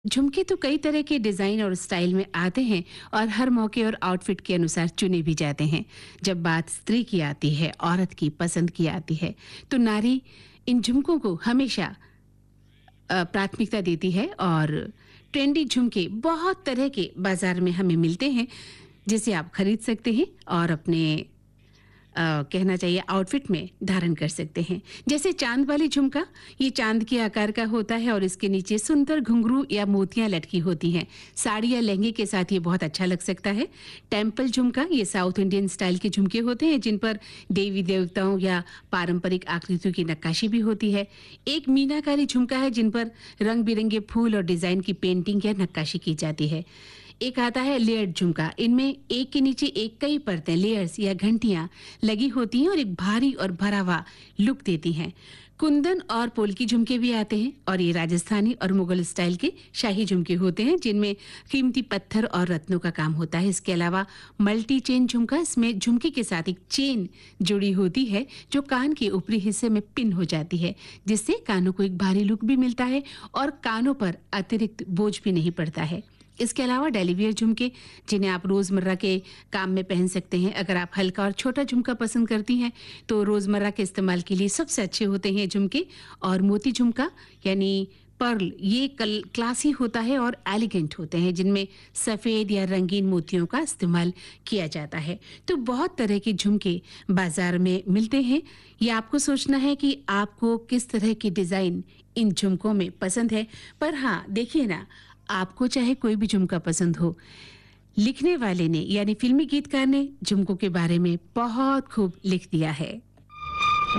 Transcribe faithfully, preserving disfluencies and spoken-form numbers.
झुमके तो कई तरह के डिजाइन और स्टाइल में आते हैं और हर मौके और आउटफिट के अनुसार चुने भी जाते हैं। जब बात स्त्री की आती है, औरत की पसंद की आती है, तो नारी इन झुमकों को हमेशा अ, प्राथमिकता देती है और ट्रेंडी झुमके बहुत तरह के बाजार में हमें मिलते हैं, जिसे आप खरीद सकते हैं और अपने अ, कहना चाहिए आउटफिट में धारण कर सकते हैं। जैसे चांद वाली झुमका, ये चांद के आकार का होता है और इसके नीचे सुंदर घुंघरू या मोतियां लटकी होती हैं। साड़ी या लहंगे के साथ ये बहुत अच्छा लग सकता है। टेम्पल झुमका, ये साउथ इंडियन स्टाइल के झुमके होते हैं जिन पर देवी देवताओं या पारंपरिक आकृतियों की नक्काशी भी होती है। एक मीनाकारी झुमका है जिन पर रंग बिरंगे फूल और डिजाइन की पेंटिंग या नक्काशी की जाती है। एक आता है लेयर्ड झुमका, इनमें एक के नीचे एक कई परतें, लेयर्स या घंटियां लगी होती हैं और एक भारी और भरा हुआ लुक देती हैं। कुंदन और पोल्की झुमके भी आते हैं और ये राजस्थानी और मुगल स्टाइल के शाही झुमके होते हैं जिनमें कीमती पत्थर और रत्नों का काम होता है। इसके अलावा मल्टी चेन झुमका, इसमें झुमके के साथ एक चेन जुड़ी होती है जो कान के ऊपरी हिस्से में पिन हो जाती है, जिससे कानों को एक भारी लुक भी मिलता है और कानों पर अतिरिक्त बोझ भी नहीं पड़ता है। इसके अलावा डेली वियर झुमके, जिन्हें आप रोजमर्रा के काम में पहन सकते हैं। अगर आप हल्का और छोटा झुमका पसंद करती हैं तो रोजमर्रा के इस्तेमाल के लिए सबसे अच्छे होते हैं झुमके। और मोती झुमका यानी पर्ल, ये कल क्लासी होता है और एलिगेंट होते हैं, जिनमें सफेद या रंगीन मोतियों का इस्तेमाल किया जाता है। तो बहुत तरह के झुमके बाजार में मिलते हैं। ये आपको सोचना है कि आपको किस तरह की डिजाइन इन झुमकों में पसंद है। पर हाँ, देखिए ना, आपको चाहे कोई भी झुमका पसंद हो, लिखने वाले ने यानी फिल्मी गीतकार ने झुमकों के बारे में बहुत खूब लिख दिया है।